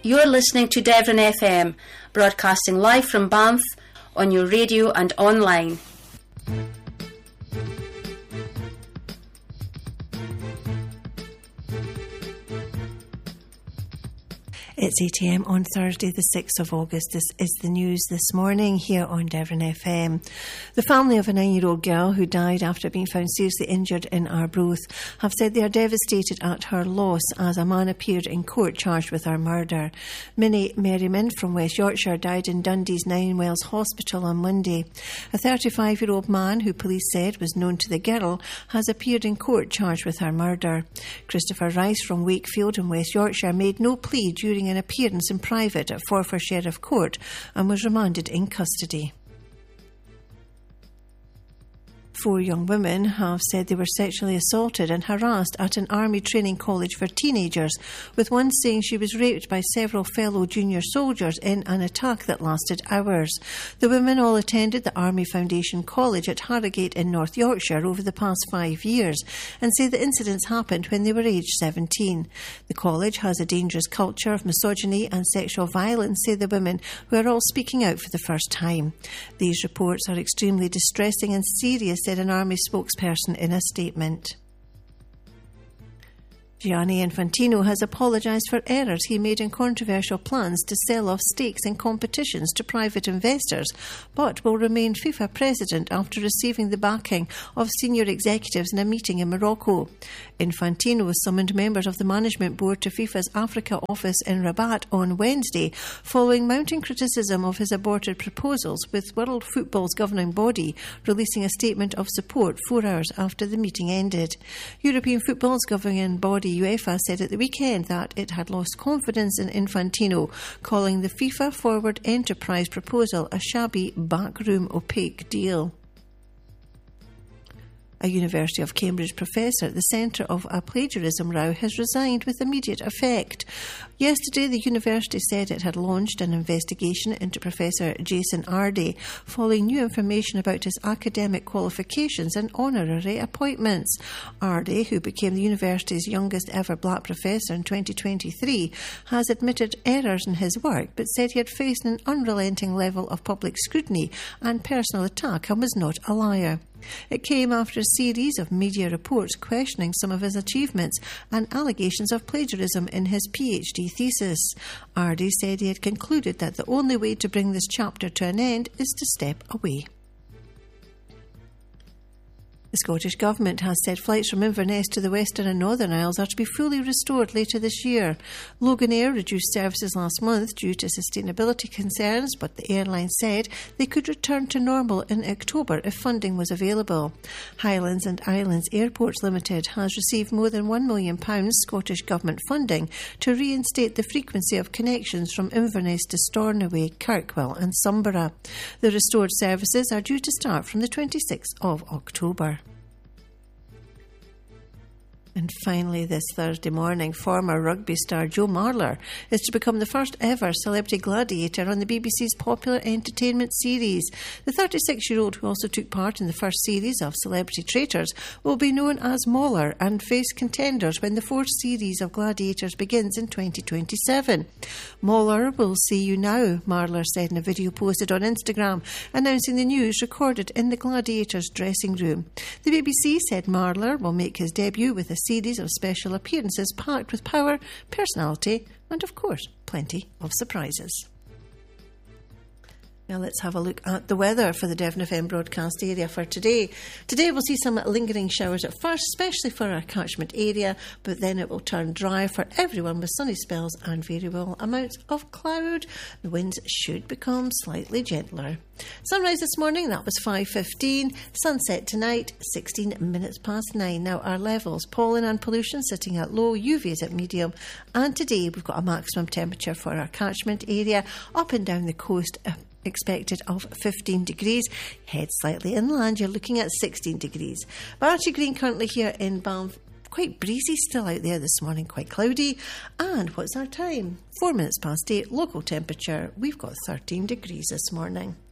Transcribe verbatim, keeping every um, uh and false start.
You're listening to Devon F M, broadcasting live from Banff on your radio and online. It's eight a.m. on Thursday, the sixth of August. This is the news this morning here on Devon F M. The family of a nine-year-old girl who died after being found seriously injured in Arbroath have said they are devastated at her loss as a man appeared in court charged with her murder. Minnie Merriman from West Yorkshire died in Dundee's Nine Wells Hospital on Monday. A thirty-five-year-old man who police said was known to the girl has appeared in court charged with her murder. Christopher Rice from Wakefield in West Yorkshire made no plea during an appearance in private at Forfar Sheriff Court and was remanded in custody. Four young women have said they were sexually assaulted and harassed at an army training college for teenagers, with one saying she was raped by several fellow junior soldiers in an attack that lasted hours. The women all attended the Army Foundation College at Harrogate in North Yorkshire over the past five years and say the incidents happened when they were aged seventeen. The college has a dangerous culture of misogyny and sexual violence, say the women, who are all speaking out for the first time. These reports are extremely distressing and serious, said an Army spokesperson in a statement. Gianni Infantino has apologised for errors he made in controversial plans to sell off stakes in competitions to private investors, but will remain FIFA president after receiving the backing of senior executives in a meeting in Morocco. Infantino summoned members of the management board to FIFA's Africa office in Rabat on Wednesday, following mounting criticism of his aborted proposals, with World Football's governing body releasing a statement of support four hours after the meeting ended. European Football's governing body UEFA said at the weekend that it had lost confidence in Infantino, calling the FIFA Forward Enterprise proposal a shabby, backroom, opaque deal. A University of Cambridge professor at the centre of a plagiarism row has resigned with immediate effect. Yesterday, the university said it had launched an investigation into Professor Jason Ardey following new information about his academic qualifications and honorary appointments. Ardey, who became the university's youngest ever black professor in twenty twenty-three, has admitted errors in his work but said he had faced an unrelenting level of public scrutiny and personal attack and was not a liar. It came after a series of media reports questioning some of his achievements and allegations of plagiarism in his PhD thesis. Ardey said he had concluded that the only way to bring this chapter to an end is to step away. The Scottish Government has said flights from Inverness to the Western and Northern Isles are to be fully restored later this year. Loganair reduced services last month due to sustainability concerns, but the airline said they could return to normal in October if funding was available. Highlands and Islands Airports Limited has received more than one million pounds Scottish Government funding to reinstate the frequency of connections from Inverness to Stornoway, Kirkwall and Sumborough. The restored services are due to start from the twenty-sixth of October. And finally, this Thursday morning, former rugby star Joe Marler is to become the first ever celebrity gladiator on the B B C's popular entertainment series. The thirty-six-year-old, who also took part in the first series of Celebrity Traitors, will be known as Mauler and face contenders when the fourth series of Gladiators begins in twenty twenty-seven. Mauler will see you now, Marler said in a video posted on Instagram, announcing the news recorded in the Gladiators dressing room. The B B C said Marler will make his debut with a series of special appearances packed with power, personality and, of course, plenty of surprises. Now let's have a look at the weather for the Devon F M broadcast area for today. Today we'll see some lingering showers at first, especially for our catchment area, but then it will turn dry for everyone with sunny spells and variable amounts of cloud. The winds should become slightly gentler. Sunrise this morning, that was five fifteen. Sunset tonight, sixteen minutes past nine. Now our levels, pollen and pollution sitting at low, U V is at medium. And today we've got a maximum temperature for our catchment area up and down the coast, uh, expected of fifteen degrees. Head slightly inland, you're looking at sixteen degrees. Barty Green currently here in Banff. Quite breezy still out there this morning, quite cloudy. And what's our time? Four minutes past eight. Local temperature, we've got thirteen degrees this morning.